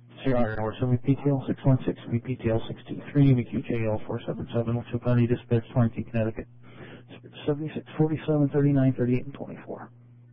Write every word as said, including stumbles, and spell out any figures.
Sierra Tower seven V P T L six one six, V P T L six two three, V Q J L four seven seven, Wichita County Dispatch, Torrington, Connecticut. seventy-six, forty-seven, thirty-nine, thirty-eight, and twenty-four.